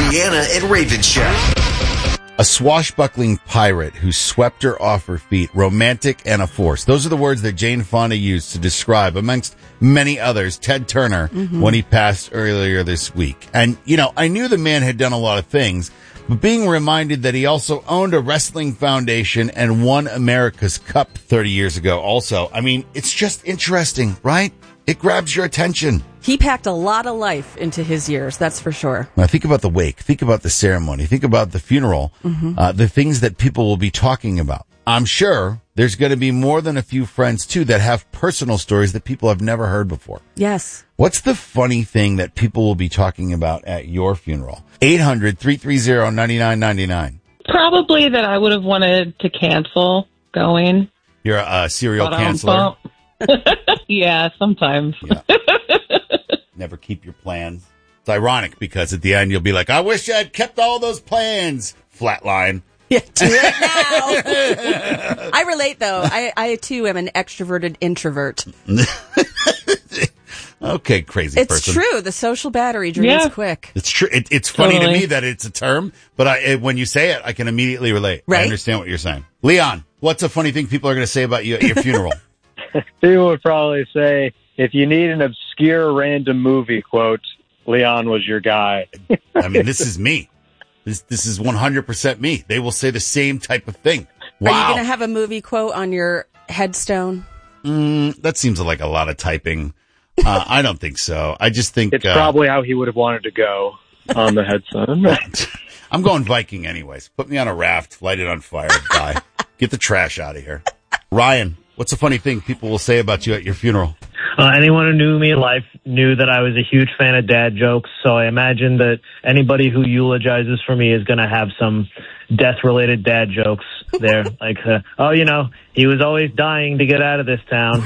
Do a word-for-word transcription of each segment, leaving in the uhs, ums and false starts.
Deanna and Raven Show. A swashbuckling pirate who swept her off her feet, romantic and a force. Those are the words that Jane Fonda used to describe, amongst many others, Ted Turner mm-hmm. when he passed earlier this week. And, you know, I knew the man had done a lot of things, but being reminded that he also owned a wrestling foundation and won America's Cup thirty years ago also, I mean, it's just interesting, right? It grabs your attention. He packed a lot of life into his years, that's for sure. Now, think about the wake. Think about the ceremony. Think about the funeral, mm-hmm. uh, the things that people will be talking about. I'm sure there's going to be more than a few friends, too, that have personal stories that people have never heard before. Yes. What's the funny thing that people will be talking about at your funeral? eight hundred, three three zero, nine nine nine nine. Probably that I would have wanted to cancel going. You're a uh, serial canceler? Yeah, sometimes. Yeah. Never keep your plans. It's ironic because at the end you'll be like, I wish I'd kept all those plans. Flatline. Yeah, do it now. I relate, though. I, I, too, am an extroverted introvert. Okay, crazy it's person. It's true. The social battery drains yeah. quick. It's true. It, it's funny totally. to me that it's a term, but I, it, when you say it, I can immediately relate. Right? I understand what you're saying. Leon, what's a funny thing people are going to say about you at your funeral? People would probably say, if you need an obscure random movie quote, Leon was your guy. I mean, this is me. This this is one hundred percent me. They will say the same type of thing. Wow. Are you going to have a movie quote on your headstone? Mm, that seems like a lot of typing. Uh, I don't think so. I just think... It's uh, probably how he would have wanted to go on the headstone. I'm going Viking anyways. Put me on a raft, light it on fire, die. Get the trash out of here. Ryan, what's a funny thing people will say about you at your funeral? Uh, anyone who knew me in life knew that I was a huge fan of dad jokes, so I imagine that anybody who eulogizes for me is going to have some death-related dad jokes there. Like, uh, oh, you know, he was always dying to get out of this town.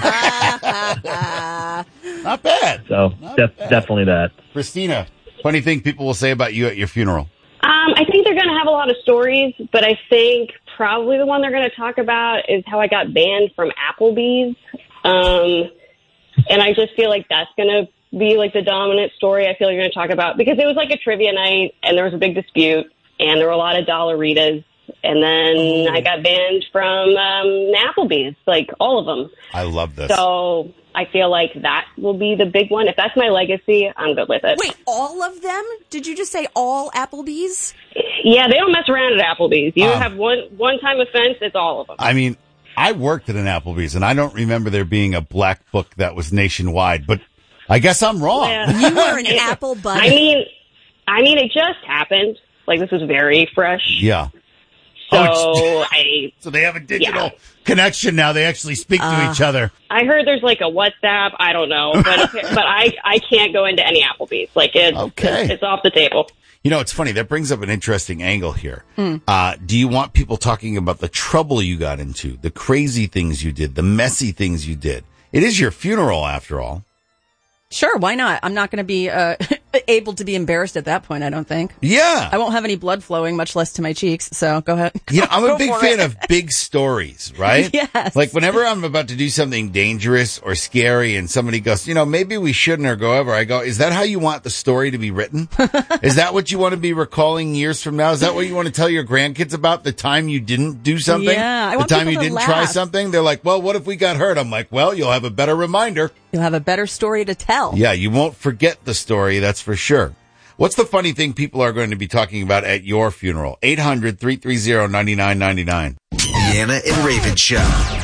Not bad. So, Not def- bad. definitely that. Christina, funny thing people will say about you at your funeral? Um, I think they're going to have a lot of stories, but I think probably the one they're going to talk about is how I got banned from Applebee's. Um, and I just feel like that's going to be like the dominant story I feel like you're going to talk about, because it was like a trivia night and there was a big dispute and there were a lot of Dollaritas. And then I got banned from um, Applebee's, like all of them. I love this. So I feel like that will be the big one. If that's my legacy, I'm good with it. Wait, all of them? Did you just say all Applebee's? Yeah, they don't mess around at Applebee's. You Um, have one one-time offense, it's all of them. I mean, I worked at an Applebee's, and I don't remember there being a black book that was nationwide, but I guess I'm wrong. Yeah. You were an Apple bunny. I mean, I mean, it just happened. Like, this was very fresh. Yeah. So Oh, I, So they have a digital Yeah. connection now. They actually speak Uh. to each other. I heard there's like a WhatsApp. I don't know, but but I I can't go into any Applebee's. Like it's Okay. it's, it's off the table. You know, it's funny. That brings up an interesting angle here. Uh, do you want people talking about the trouble you got into, the crazy things you did, the messy things you did? It is your funeral, after all. Sure, why not? I'm not going to be uh, able to be embarrassed at that point, I don't think. Yeah. I won't have any blood flowing, much less to my cheeks, so go ahead. You know, I'm a Go big for fan it. of big stories, right? Yes. Like whenever I'm about to do something dangerous or scary and somebody goes, you know, maybe we shouldn't or go over, I go, is that how you want the story to be written? Is that what you want to be recalling years from now? Is that what you want to tell your grandkids about, the time you didn't do something? Yeah, I the want time you people to didn't try laugh. something? They're like, well, what if we got hurt? I'm like, well, you'll have a better reminder. You'll have a better story to tell. Yeah, you won't forget the story, that's for sure. What's the funny thing people are going to be talking about at your funeral? eight hundred, three three zero, nine nine nine nine. Deanna and Raven Show.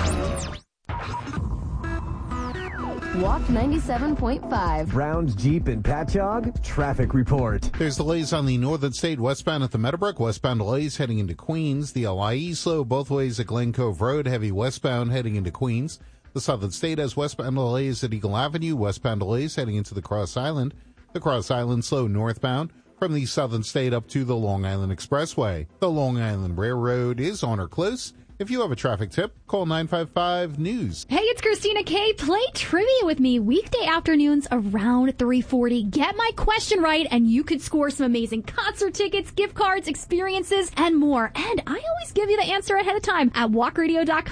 Walk ninety-seven point five. Browns Jeep and Patchogue traffic report. There's delays on the Northern State westbound at the Meadowbrook. Westbound delays heading into Queens. The L I E slow both ways at Glen Cove Road. Heavy westbound heading into Queens. The Southern State has westbound delays at Eagle Avenue. Westbound delays heading into the Cross Island. The Cross Island slow northbound from the Southern State up to the Long Island Expressway. The Long Island Railroad is on or close. If you have a traffic tip, call nine five five news. Hey, it's Christina K. Play trivia with me weekday afternoons around three forty. Get my question right, and you could score some amazing concert tickets, gift cards, experiences, and more. And I always give you the answer ahead of time at walk radio dot com.